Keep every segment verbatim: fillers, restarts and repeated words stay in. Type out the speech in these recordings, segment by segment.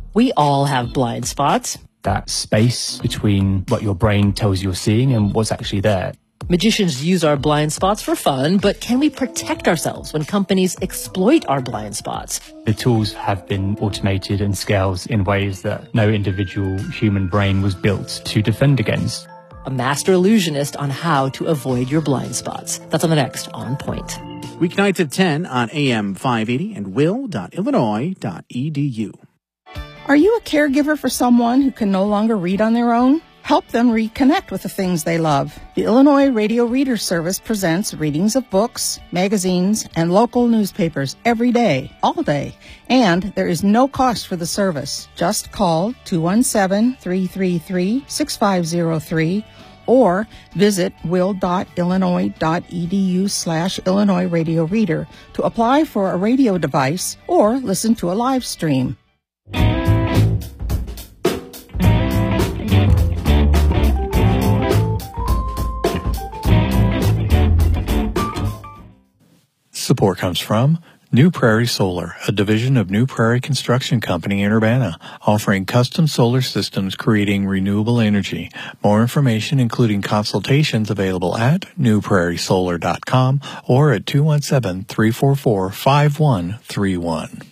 We all have blind spots. That space between what your brain tells you you're seeing and what's actually there. Magicians use our blind spots for fun, but can we protect ourselves when companies exploit our blind spots? The tools have been automated and scaled in ways that no individual human brain was built to defend against. A master illusionist on how to avoid your blind spots. That's on the next On Point. Weeknights at ten on A M five eighty and will dot illinois dot e d u. Are you a caregiver for someone who can no longer read on their own? Help them reconnect with the things they love. The Illinois Radio Reader Service presents readings of books, magazines, and local newspapers every day, all day. And there is no cost for the service. Just call two one seven, three three three, six five zero three or visit will dot illinois dot e d u slash Illinois Radio Reader to apply for a radio device or listen to a live stream. Support comes from New Prairie Solar, a division of New Prairie Construction Company in Urbana, offering custom solar systems creating renewable energy. More information, including consultations, available at new prairie solar dot com or at two one seven, three four four, five one three one.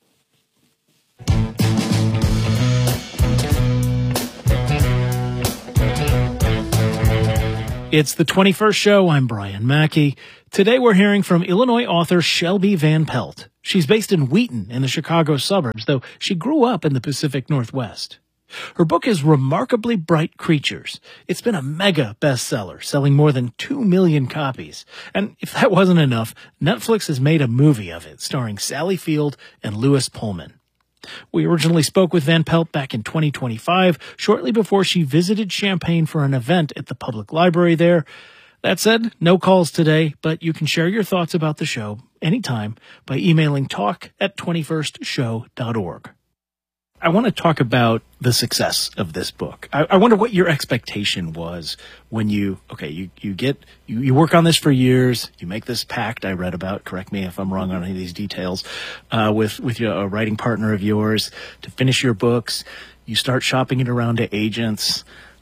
It's the twenty-first show. I'm Brian Mackey. Today we're hearing from Illinois author Shelby Van Pelt. She's based in Wheaton in the Chicago suburbs, though she grew up in the Pacific Northwest. Her book is Remarkably Bright Creatures. It's been a mega bestseller, selling more than two million copies. And if that wasn't enough, Netflix has made a movie of it, starring Sally Field and Lewis Pullman. We originally spoke with Van Pelt back in twenty twenty-five, shortly before she visited Champaign for an event at the public library there. That said, no calls today, but you can share your thoughts about the show anytime by emailing talk at twenty-first show dot org. I want to talk about the success of this book. I, I wonder what your expectation was when you, okay, you, you get, you, you work on this for years, you make this pact I read about, correct me if I'm wrong on any of these details, uh, with, with your, a writing partner of yours to finish your books. You start shopping it around to agents,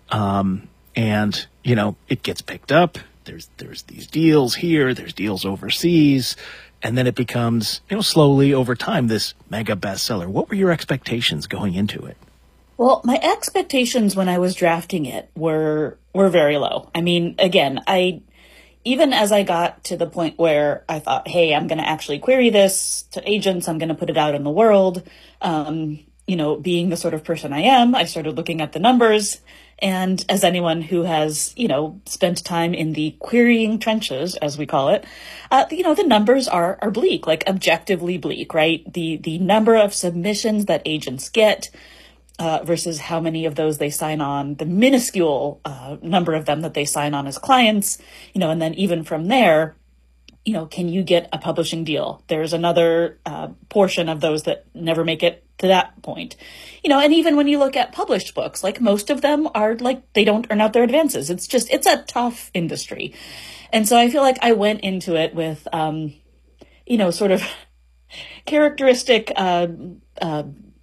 um, and, you know, it gets picked up. There's, there's these deals here, there's deals overseas. And then it becomes, you know, slowly over time, this mega bestseller. What were your expectations going into it? Well, my expectations when I was drafting it were were very low. I mean, again, I even as I got to the point where I thought, hey, I'm going to actually query this to agents, I'm going to put it out in the world. Um, you know, being the sort of person I am, I started looking at the numbers. And as anyone who has, you know, spent time in the querying trenches, as we call it, uh, you know, the numbers are are bleak, like objectively bleak, right? The the number of submissions that agents get uh, versus how many of those they sign on, the minuscule uh, number of them that they sign on as clients, you know, and then even from there, you know, can you get a publishing deal? There's another uh, portion of those that never make it to that point. You know, and even when you look at published books, like most of them are like, they don't earn out their advances. It's just, it's a tough industry. And so I feel like I went into it with, um, you know, sort of characteristic, uh, uh,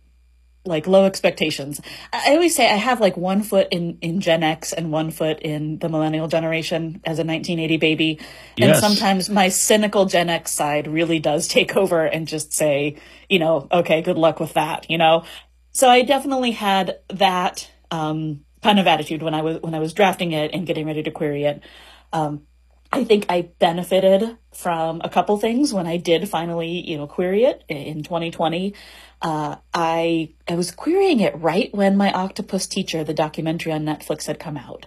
like low expectations. I always say I have like one foot in, in Gen X and one foot in the millennial generation as a nineteen eighty baby. Yes. And sometimes my cynical Gen X side really does take over and just say, you know, okay, good luck with that, you know? So I definitely had that, um, kind of attitude when I was, when I was drafting it and getting ready to query it. Um, I think I benefited from a couple things when I did finally, you know, query it in twenty twenty. Uh, I I was querying it right when My Octopus Teacher, the documentary on Netflix, had come out.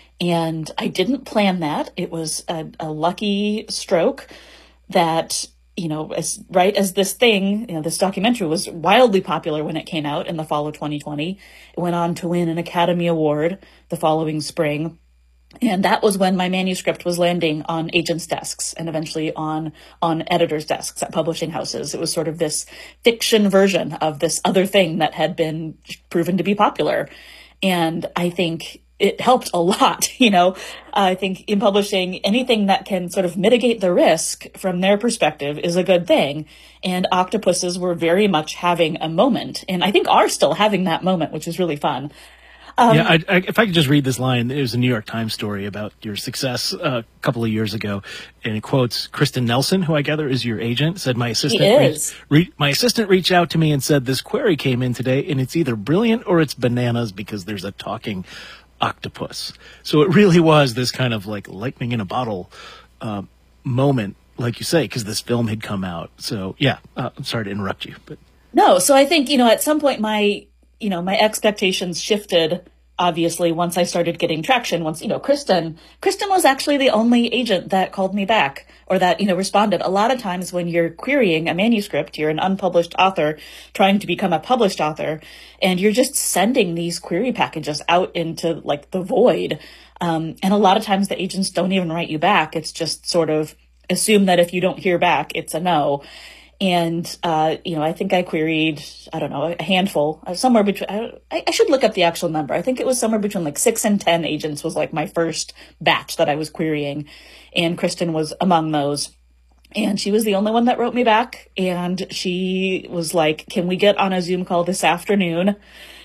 And I didn't plan that. It was a, a lucky stroke that, you know, as right as this thing, you know, this documentary was wildly popular when it came out in the fall of twenty twenty. It went on to win an Academy Award the following spring. And that was when my manuscript was landing on agents' desks and eventually on on editors' desks at publishing houses. It was sort of this fiction version of this other thing that had been proven to be popular. And I think it helped a lot. You know, I think in publishing, anything that can sort of mitigate the risk from their perspective is a good thing. And octopuses were very much having a moment, and I think are still having that moment, which is really fun. Um, yeah, I, I, if I could just read this line, it was a New York Times story about your success uh, a couple of years ago, and it quotes Kristen Nelson, who I gather is your agent, said, my assistant, is. Re- re- my assistant reached out to me and said, this query came in today, and it's either brilliant or it's bananas because there's a talking octopus. So it really was this kind of like lightning in a bottle uh, moment, like you say, because this film had come out. So, yeah, uh, I'm sorry to interrupt you. But No, so I think, you know, at some point my... you know, my expectations shifted, obviously, once I started getting traction. Once, you know, Kristen, Kristen was actually the only agent that called me back or that, you know, responded. A lot of times when you're querying a manuscript, you're an unpublished author trying to become a published author, and you're just sending these query packages out into like the void. Um, and a lot of times the agents don't even write you back. It's just sort of assume that if you don't hear back, it's a no. And, uh, you know, I think I queried, I don't know, a handful, uh, somewhere between, I, I should look up the actual number. I think it was somewhere between like six and ten agents was like my first batch that I was querying. And Kristen was among those. And she was the only one that wrote me back. And she was like, can we get on a Zoom call this afternoon?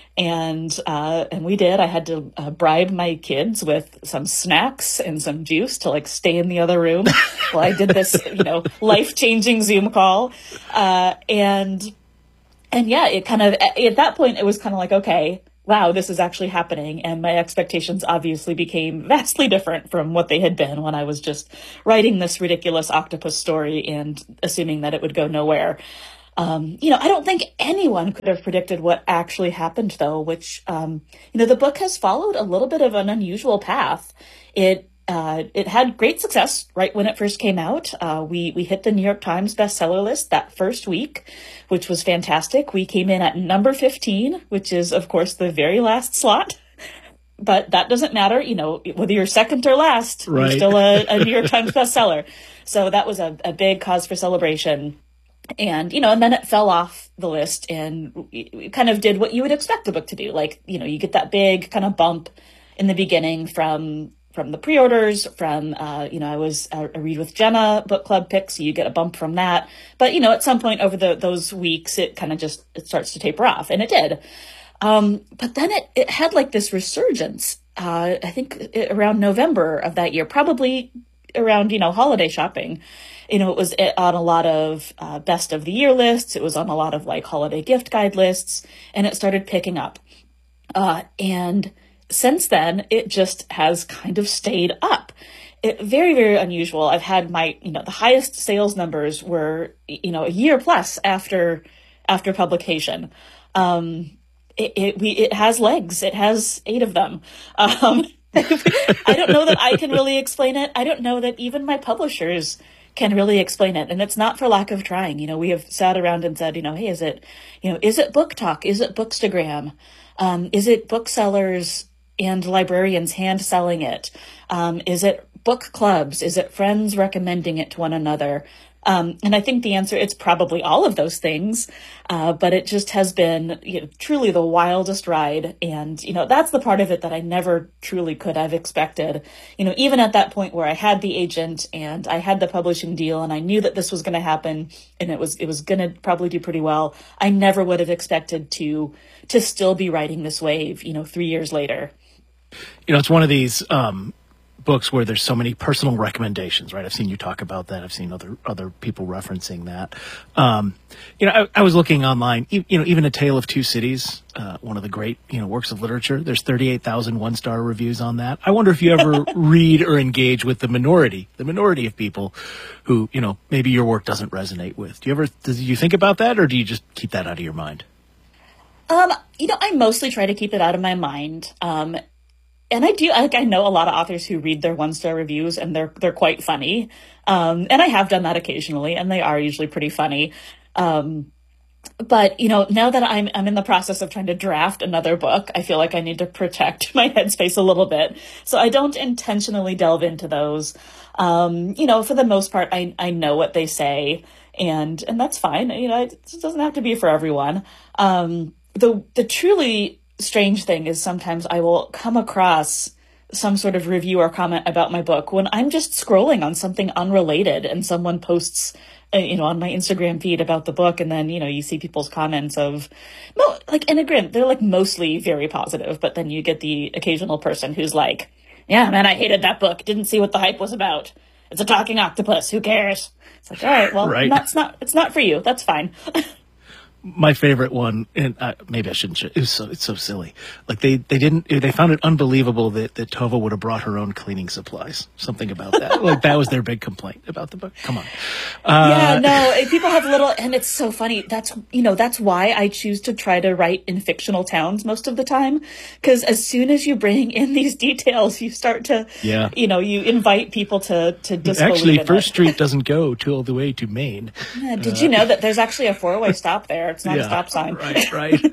And, uh, and we did. I had to uh, bribe my kids with some snacks and some juice to like stay in the other room while I did this, you know, life-changing Zoom call. Uh, and, and yeah, it kind of, at that point, it was kind of like, okay, wow, this is actually happening. And my expectations obviously became vastly different from what they had been when I was just writing this ridiculous octopus story and assuming that it would go nowhere. Um, you know, I don't think anyone could have predicted what actually happened, though, which, um, you know, the book has followed a little bit of an unusual path. It uh, it had great success right when it first came out. Uh, we, we hit the New York Times bestseller list that first week, which was fantastic. We came in at number fifteen, which is, of course, the very last slot. But that doesn't matter, you know, whether you're second or last, right. You're still a, a New York Times bestseller. So that was a, a big cause for celebration. And, you know, and then it fell off the list and it kind of did what you would expect the book to do. Like, you know, you get that big kind of bump in the beginning from from the pre-orders, from, uh, you know, I was a, a Read with Jenna book club pick, so you get a bump from that. But, you know, at some point over the those weeks, it kind of just it starts to taper off. And it did. Um, but then it, it had like this resurgence, uh, I think it, around November of that year, probably around, you know, holiday shopping. You know, it was on a lot of uh, best of the year lists. It was on a lot of like holiday gift guide lists, and it started picking up. Uh, and since then, it just has kind of stayed up. It, very, very unusual. I've had my, you know, the highest sales numbers were, you know, a year plus after after publication. Um, it it, we, it has legs. It has eight of them. Um, I don't know that I can really explain it. I don't know that even my publishers can really explain it. And it's not for lack of trying. You know, we have sat around and said, you know, hey, is it, you know, is it Book Talk? Is it Bookstagram? Um, is it booksellers and librarians hand selling it? Um, is it book clubs? Is it friends recommending it to one another? Um, and I think the answer, it's probably all of those things, uh, but it just has been, you know, truly the wildest ride. And, you know, that's the part of it that I never truly could have expected. You know, even at that point where I had the agent and I had the publishing deal and I knew that this was going to happen and it was, it was going to probably do pretty well, I never would have expected to, to still be riding this wave, you know, three years later. You know, it's one of these, um, books where there's so many personal recommendations, right? I've seen you talk about that. I've seen other other people referencing that. Um, you know, I, I was looking online, you, you know, even A Tale of Two Cities, uh, one of the great, you know, works of literature. There's thirty-eight thousand one-star reviews on that. I wonder if you ever read or engage with the minority, the minority of people who, you know, maybe your work doesn't resonate with. Do you ever, do you think about that, or do you just keep that out of your mind? Um, you know, I mostly try to keep it out of my mind. Um, And I do, like, I know a lot of authors who read their one-star reviews and they're, they're quite funny. Um, and I have done that occasionally and they are usually pretty funny. Um, but, you know, now that I'm, I'm in the process of trying to draft another book, I feel like I need to protect my headspace a little bit. So I don't intentionally delve into those. Um, you know, for the most part, I, I know what they say and, and that's fine. You know, it doesn't have to be for everyone. Um, the, the truly strange thing is sometimes I will come across some sort of review or comment about my book when I'm just scrolling on something unrelated and someone posts, uh, you know, on my Instagram feed about the book. And then, you know, you see people's comments of, no, like, and again, they're like mostly very positive, but then you get the occasional person who's like, yeah, man, I hated that book. Didn't see what the hype was about. It's a talking octopus. Who cares? It's like, all right, well, Right. that's not, it's not for you. That's fine. My favorite one, and uh, maybe I shouldn't. It was so it's so silly. Like they, they didn't. They found it unbelievable that, that Tova would have brought her own cleaning supplies. Something about that. Like that was their big complaint about the book. Come on. Uh, Yeah, no, and people have little, and it's so funny. That's, you know, that's why I choose to try to write in fictional towns most of the time. Because as soon as you bring in these details, you start to, Yeah. you know, you invite people to, to disbelieve Actually, in First it. Street doesn't go to all the way to Maine. Yeah, did you know that there's actually a four-way stop there? It's not Yeah, a stop sign. Right, right.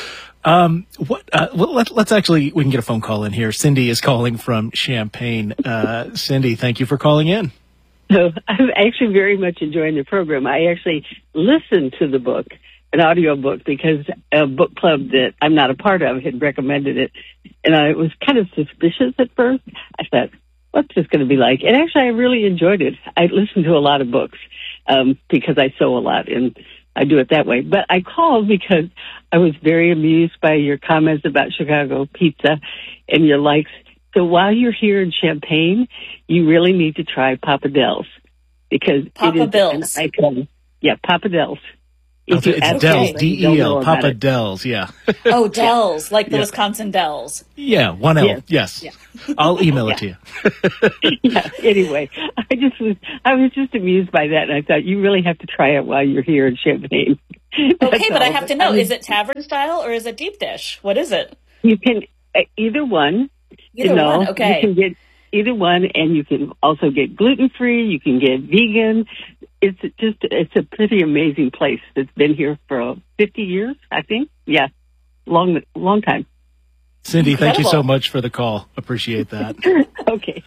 um, what? Uh, well, let, let's actually we can get a phone call in here. Cindy is calling from Champaign. Uh, Cindy, thank you for calling in. So I'm actually very much enjoying the program. I actually listened to the book, an audio book, because a book club that I'm not a part of had recommended it. And I was kind of suspicious at first. I thought, what's this going to be like? And actually, I really enjoyed it. I listen to a lot of books um, because I sew a lot, and I do it that way. But I called because I was very amused by your comments about Chicago pizza and your likes. So while you're here in Champaign, you really need to try Papa Del's because Papa it is Bill's. an icon. Yeah, Papa Del's. Oh, If you it's ask Dells, anybody, D they'll E know L, about Papa it. Dells. Yeah, Oh, Dells, like the Yeah. Wisconsin Dells. yeah, one L. Yeah. Yes, Yeah. I'll email it to you. Yeah. Anyway, I just was I was just amused by that, and I thought you really have to try it while you're here in Champaign. Okay, That's but I all. have to know, was- is it tavern style or is it deep dish? What is it? You can uh, either one. Either you know, one, okay. You can get either one, and you can also get gluten free. You can get vegan. It's just it's a pretty amazing place that's been here for fifty years, I think. Yeah, long long time. Cindy, thank you so Incredible. much for the call. Appreciate that. Okay.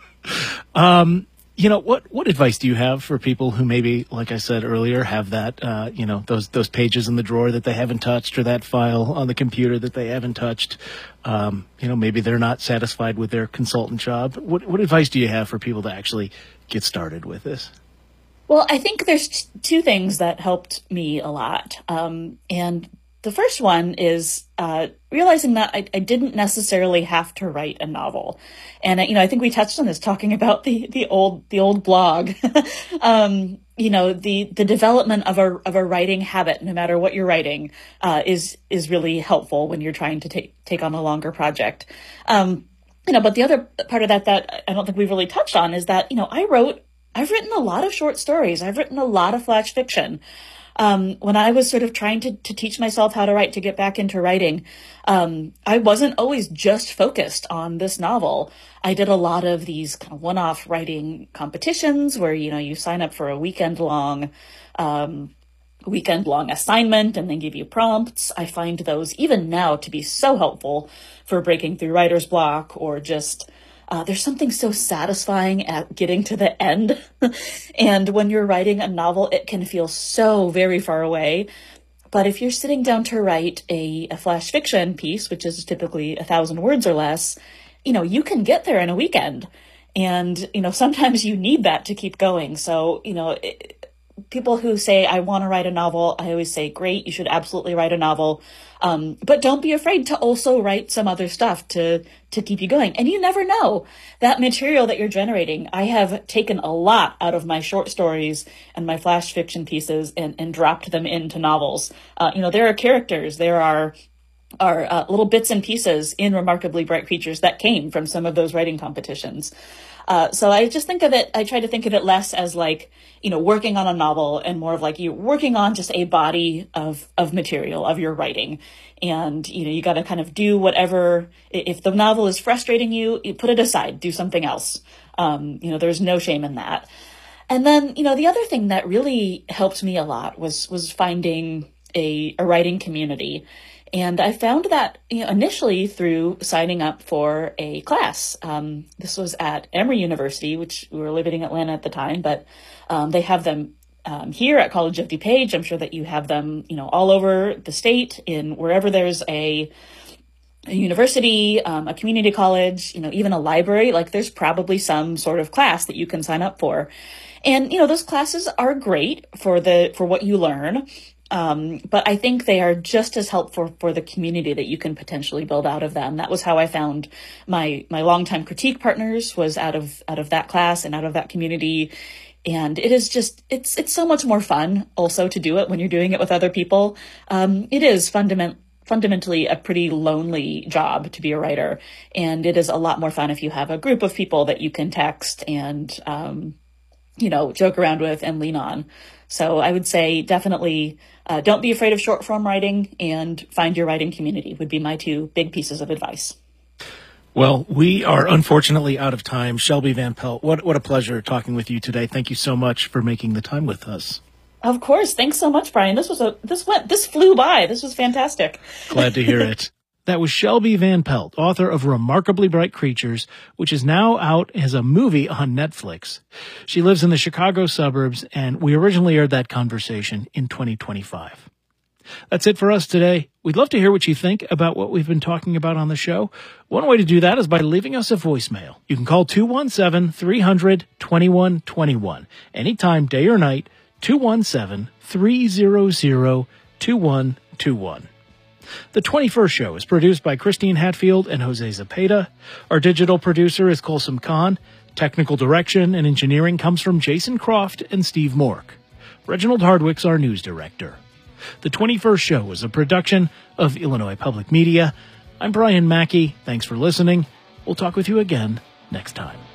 Um, you know, what, what advice do you have for people who maybe, like I said earlier, have that, uh, you know, those, those pages in the drawer that they haven't touched or that file on the computer that they haven't touched? Um, you know, maybe they're not satisfied with their consultant job. What, what advice do you have for people to actually get started with this? Well, I think there's t- two things that helped me a lot. Um, and the first one is uh, realizing that I, I didn't necessarily have to write a novel. And, uh, you know, I think we touched on this talking about the, the old, the old blog, um, you know, the, the development of a, of a writing habit, no matter what you're writing, uh, is, is really helpful when you're trying to take, take on a longer project. Um, you know, but the other part of that, that I don't think we've really touched on is that, you know, I wrote, I've written a lot of short stories. I've written a lot of flash fiction. Um, when I was sort of trying to, to teach myself how to write, to get back into writing, um, I wasn't always just focused on this novel. I did a lot of these kind of one-off writing competitions where, you know, you sign up for a weekend long, um, weekend long assignment and then give you prompts. I find those even now to be so helpful for breaking through writer's block or just Uh, there's something so satisfying at getting to the end. And when you're writing a novel, it can feel so very far away. But if you're sitting down to write a, a flash fiction piece, which is typically a thousand words or less, you know, you can get there in a weekend. And, you know, sometimes you need that to keep going. So, you know, it, people who say, I want to write a novel, I always say, great, you should absolutely write a novel. Um, but don't be afraid to also write some other stuff to, to keep you going. And you never know that material that you're generating. I have taken a lot out of my short stories and my flash fiction pieces and, and dropped them into novels. Uh, you know, there are characters, there are are uh, little bits and pieces in Remarkably Bright Creatures that came from some of those writing competitions. Uh, so I just think of it, I try to think of it less as like, you know, working on a novel and more of like you working on just a body of, of material of your writing. And, you know, you got to kind of do whatever, if the novel is frustrating you, you put it aside, do something else. Um, you know, there's no shame in that. And then, you know, the other thing that really helped me a lot was, was finding a, a writing community. And I found that, you know, initially through signing up for a class. Um, this was at Emory University, which we were living in Atlanta at the time, but um, they have them um, here at College of DuPage. I'm sure that you have them, you know, all over the state in wherever there's a a university, um, a community college, you know, even a library, like there's probably some sort of class that you can sign up for. And, you know, those classes are great for the, for what you learn. Um, but I think they are just as helpful for the community that you can potentially build out of them. That was how I found my, my longtime critique partners, was out of, out of that class and out of that community. And it is just, it's, it's so much more fun also to do it when you're doing it with other people. Um, it is fundament, fundamentally a pretty lonely job to be a writer. And it is a lot more fun if you have a group of people that you can text and, um, you know, joke around with and lean on. So I would say definitely uh, don't be afraid of short form writing, and find your writing community would be my two big pieces of advice. Well, we are unfortunately out of time. Shelby Van Pelt, what, what a pleasure talking with you today. Thank you so much for making the time with us. Of course. Thanks so much, Brian. This was a, this went, this flew by. This was fantastic. Glad to hear it. That was Shelby Van Pelt, author of Remarkably Bright Creatures, which is now out as a movie on Netflix. She lives in the Chicago suburbs, and we originally aired that conversation in twenty twenty-five. That's it for us today. We'd love to hear what you think about what we've been talking about on the show. One way to do that is by leaving us a voicemail. You can call two one seven, three hundred, twenty-one twenty-one anytime, day or night, two one seven, three hundred, twenty-one twenty-one. The twenty-first Show is produced by Christine Hatfield and Jose Zepeda. Our digital producer is Colson Khan. Technical direction and engineering comes from Jason Croft and Steve Mork. Reginald Hardwick's our news director. The twenty-first Show is a production of Illinois Public Media. I'm Brian Mackey. Thanks for listening. We'll talk with you again next time.